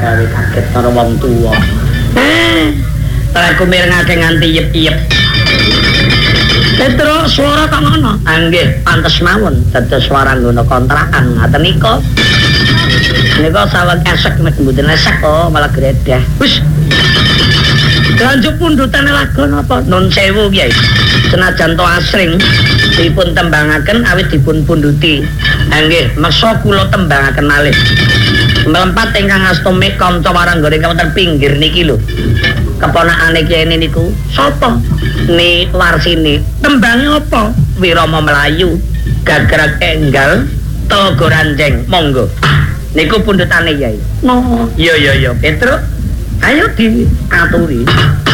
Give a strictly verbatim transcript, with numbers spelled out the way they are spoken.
gawe kaget karo wong tuwa. Eh, aku mirengake nganti yep-yep. Petro suara kok ngono? Nggih, pantes mawon dados swara nggono kontrakan ngaten nika. Nika saweg esek nek mboten esek oh malah gredah. Wis. Lanjut pundutan lagu napa? Nun sewu Kyai. Senajan to asring dipun tembangaken awit dipun punduti. Nggih, meksa kula tembangaken malih. Mlempat ingkang astome kanca waranggane kawonten pinggir niki lho. Keponakane Kyai niku sapa? Ni Warsini. Tembange apa? Wirama Melayu, gagrag enggal, togo ranjeng. Monggo. Niku pundutane Kyai. No. Yo yo yo, Petro. Ayo diaturi.